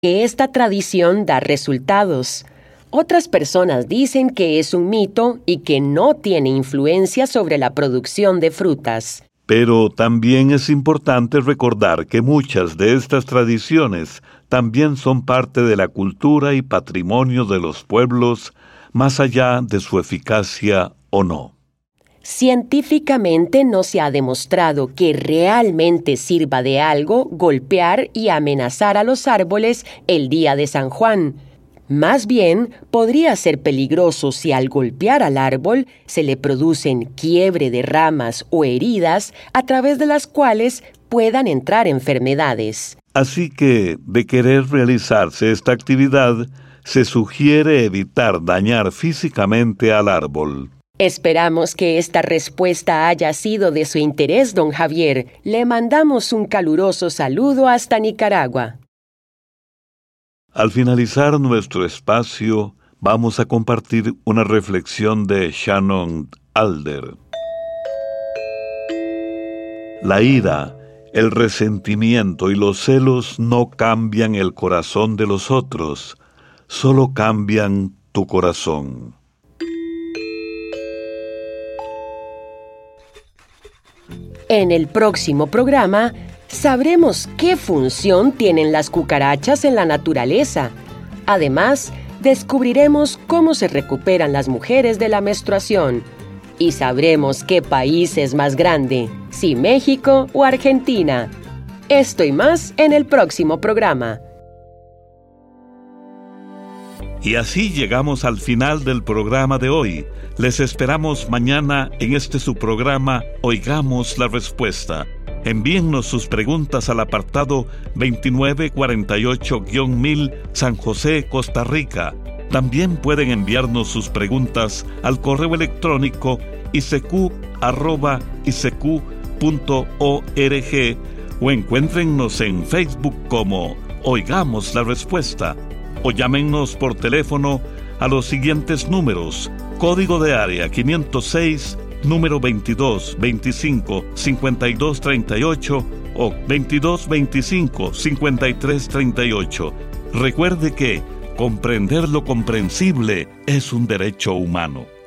que esta tradición da resultados. Otras personas dicen que es un mito y que no tiene influencia sobre la producción de frutas. Pero también es importante recordar que muchas de estas tradiciones también son parte de la cultura y patrimonio de los pueblos, más allá de su eficacia o no. Científicamente no se ha demostrado que realmente sirva de algo golpear y amenazar a los árboles el día de San Juan. Más bien, podría ser peligroso si al golpear al árbol se le producen quiebre de ramas o heridas a través de las cuales puedan entrar enfermedades. Así que, de querer realizarse esta actividad, se sugiere evitar dañar físicamente al árbol. Esperamos que esta respuesta haya sido de su interés, don Javier. Le mandamos un caluroso saludo hasta Nicaragua. Al finalizar nuestro espacio, vamos a compartir una reflexión de Shannon Alder. La ira, el resentimiento y los celos no cambian el corazón de los otros, solo cambian tu corazón. En el próximo programa, sabremos qué función tienen las cucarachas en la naturaleza. Además, descubriremos cómo se recuperan las mujeres de la menstruación. Y sabremos qué país es más grande, si México o Argentina. Esto y más en el próximo programa. Y así llegamos al final del programa de hoy. Les esperamos mañana en su programa Oigamos la Respuesta. Envíennos sus preguntas al apartado 2948-1000 San José, Costa Rica. También pueden enviarnos sus preguntas al correo electrónico isq@isq.org o encuéntrennos en Facebook como Oigamos la Respuesta. O llámennos por teléfono a los siguientes números: código de área 506, número 2225-5238 o 2225-5338. Recuerde que comprender lo comprensible es un derecho humano.